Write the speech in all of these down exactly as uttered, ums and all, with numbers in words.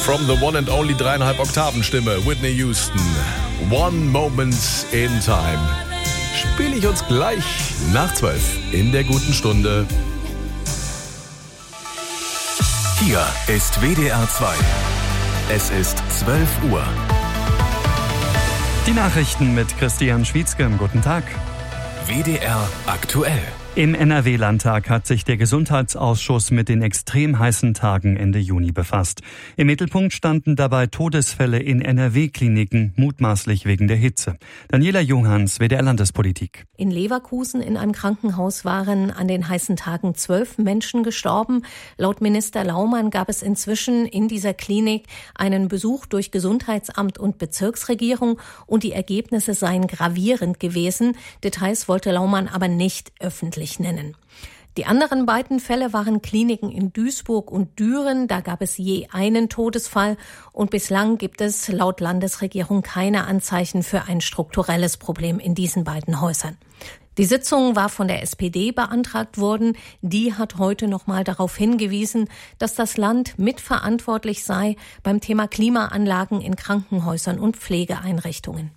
From the one and only dreieinhalb Oktaven Stimme, Whitney Houston. One Moment in Time. Spiele ich uns gleich nach zwölf in der guten Stunde. Hier ist W D R zwei. Es ist zwölf Uhr. Die Nachrichten mit Christian Schwietzke. Guten Tag. W D R aktuell. Im N R W-Landtag hat sich der Gesundheitsausschuss mit den extrem heißen Tagen Ende Juni befasst. Im Mittelpunkt standen dabei Todesfälle in N R W-Kliniken, mutmaßlich wegen der Hitze. Daniela Johanns, W D R Landespolitik. In Leverkusen in einem Krankenhaus waren an den heißen Tagen zwölf Menschen gestorben. Laut Minister Laumann gab es inzwischen in dieser Klinik einen Besuch durch Gesundheitsamt und Bezirksregierung und die Ergebnisse seien gravierend gewesen. Details wollte Laumann aber nicht öffentlich nennen. Die anderen beiden Fälle waren Kliniken in Duisburg und Düren. Da gab es je einen Todesfall und bislang gibt es laut Landesregierung keine Anzeichen für ein strukturelles Problem in diesen beiden Häusern. Die Sitzung war von der S P D beantragt worden. Die hat heute nochmal darauf hingewiesen, dass das Land mitverantwortlich sei beim Thema Klimaanlagen in Krankenhäusern und Pflegeeinrichtungen.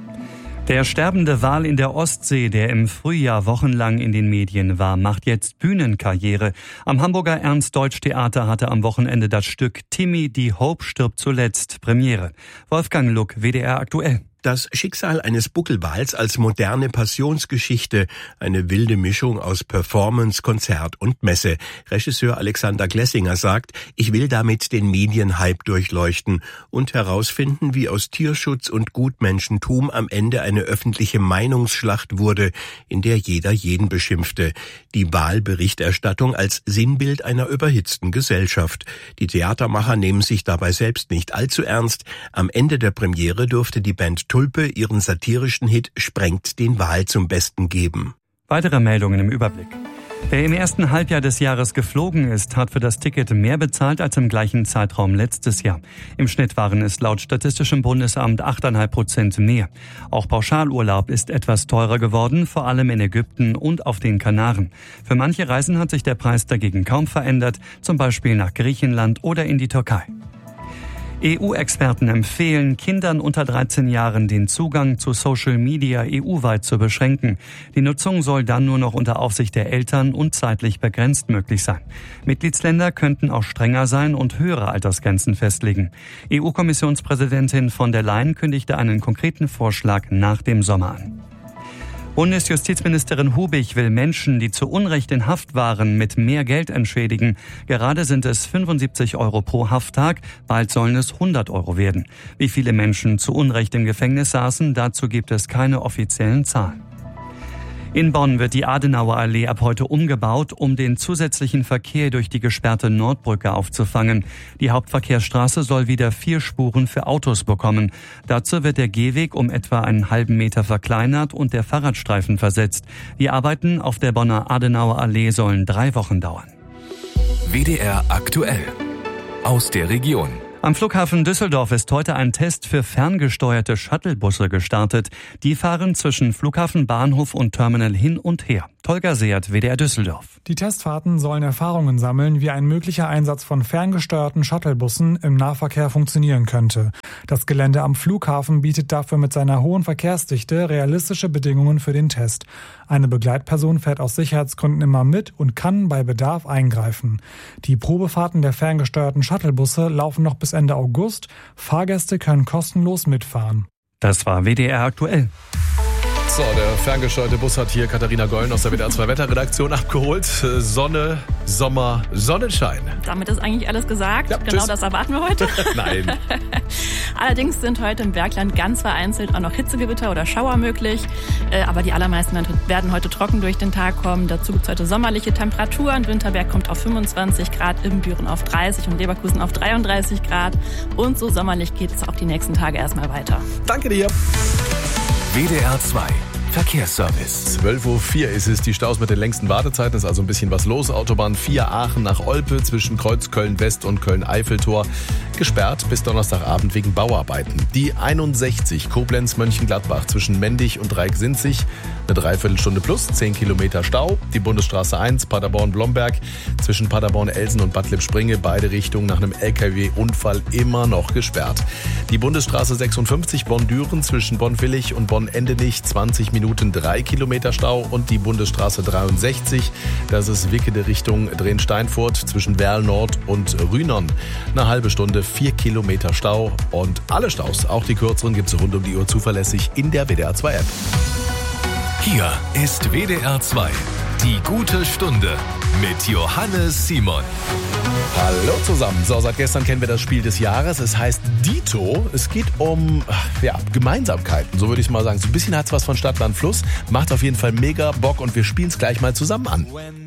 Der sterbende Wal in der Ostsee, der im Frühjahr wochenlang in den Medien war, macht jetzt Bühnenkarriere. Am Hamburger Ernst-Deutsch-Theater hatte am Wochenende das Stück Timmy, die Hope stirbt zuletzt Premiere. Wolfgang Luck, W D R aktuell. Das Schicksal eines Buckelwals als moderne Passionsgeschichte, eine wilde Mischung aus Performance, Konzert und Messe. Regisseur Alexander Glessinger sagt, ich will damit den Medienhype durchleuchten und herausfinden, wie aus Tierschutz und Gutmenschentum am Ende eine öffentliche Meinungsschlacht wurde, in der jeder jeden beschimpfte. Die Wahlberichterstattung als Sinnbild einer überhitzten Gesellschaft. Die Theatermacher nehmen sich dabei selbst nicht allzu ernst. Am Ende der Premiere durfte die Band Tulpe ihren satirischen Hit Sprengt den Wal zum Besten geben. Weitere Meldungen im Überblick. Wer im ersten Halbjahr des Jahres geflogen ist, hat für das Ticket mehr bezahlt als im gleichen Zeitraum letztes Jahr. Im Schnitt waren es laut Statistischem Bundesamt acht Komma fünf Prozent mehr. Auch Pauschalurlaub ist etwas teurer geworden, vor allem in Ägypten und auf den Kanaren. Für manche Reisen hat sich der Preis dagegen kaum verändert, zum Beispiel nach Griechenland oder in die Türkei. E U-Experten empfehlen, Kindern unter dreizehn Jahren den Zugang zu Social Media E U-weit zu beschränken. Die Nutzung soll dann nur noch unter Aufsicht der Eltern und zeitlich begrenzt möglich sein. Mitgliedsländer könnten auch strenger sein und höhere Altersgrenzen festlegen. E U-Kommissionspräsidentin von der Leyen kündigte einen konkreten Vorschlag nach dem Sommer an. Bundesjustizministerin Hubig will Menschen, die zu Unrecht in Haft waren, mit mehr Geld entschädigen. Gerade sind es fünfundsiebzig Euro pro Hafttag, bald sollen es hundert Euro werden. Wie viele Menschen zu Unrecht im Gefängnis saßen, dazu gibt es keine offiziellen Zahlen. In Bonn wird die Adenauerallee ab heute umgebaut, um den zusätzlichen Verkehr durch die gesperrte Nordbrücke aufzufangen. Die Hauptverkehrsstraße soll wieder vier Spuren für Autos bekommen. Dazu wird der Gehweg um etwa einen halben Meter verkleinert und der Fahrradstreifen versetzt. Die Arbeiten auf der Bonner Adenauerallee sollen drei Wochen dauern. W D R aktuell. Aus der Region. Am Flughafen Düsseldorf ist heute ein Test für ferngesteuerte Shuttlebusse gestartet. Die fahren zwischen Flughafen, Bahnhof und Terminal hin und her. Tolga Seert, W D R Düsseldorf. Die Testfahrten sollen Erfahrungen sammeln, wie ein möglicher Einsatz von ferngesteuerten Shuttlebussen im Nahverkehr funktionieren könnte. Das Gelände am Flughafen bietet dafür mit seiner hohen Verkehrsdichte realistische Bedingungen für den Test. Eine Begleitperson fährt aus Sicherheitsgründen immer mit und kann bei Bedarf eingreifen. Die Probefahrten der ferngesteuerten Shuttlebusse laufen noch bis Ende August. Fahrgäste können kostenlos mitfahren. Das war W D R aktuell. So, der ferngesteuerte Bus hat hier Katharina Gollen aus der W D R zwei Wetterredaktion abgeholt. Sonne, Sommer, Sonnenschein. Damit ist eigentlich alles gesagt. Ja, genau tschüss. Das erwarten wir heute. Nein. Allerdings sind heute im Bergland ganz vereinzelt auch noch Hitzegewitter oder Schauer möglich. Aber die allermeisten werden heute trocken durch den Tag kommen. Dazu gibt es heute sommerliche Temperaturen. Winterberg kommt auf fünfundzwanzig Grad, Ibbenbüren auf dreißig und Leverkusen auf dreiunddreißig Grad. Und so sommerlich geht es auch die nächsten Tage erstmal weiter. Danke dir. W D R zwei. Verkehrsservice. zwölf Uhr vier ist es, die Staus mit den längsten Wartezeiten, ist also ein bisschen was los. Autobahn vier Aachen nach Olpe zwischen Kreuz Köln-West und Köln-Eiffeltor gesperrt bis Donnerstagabend wegen Bauarbeiten. Die einundsechzig Koblenz-Mönchengladbach zwischen Mendig und Dreieck-Sinzig eine Dreiviertelstunde plus, zehn Kilometer Stau. Die Bundesstraße eins Paderborn-Blomberg zwischen Paderborn-Elsen und Bad Lippspringe, beide Richtungen nach einem L K W-Unfall immer noch gesperrt. Die Bundesstraße sechsundfünfzig Bonn-Düren zwischen Bonn-Willig und Bonn-Endenich, zwanzig Minuten, drei Kilometer Stau. Und die Bundesstraße dreiundsechzig, das ist Wickede Richtung Drehn-Steinfurt zwischen Werl-Nord und Rühnern. Eine halbe Stunde, vier Kilometer Stau. Und alle Staus, auch die kürzeren, gibt es rund um die Uhr zuverlässig in der W D R zwei App. Hier ist W D R zwei. Die gute Stunde mit Johannes Simon. Hallo zusammen. So, seit gestern kennen wir das Spiel des Jahres. Es heißt Dito. Es geht um ja, Gemeinsamkeiten, so würde ich mal sagen. So ein bisschen hat es was von Stadt, Land, Fluss. Macht auf jeden Fall mega Bock und wir spielen es gleich mal zusammen an.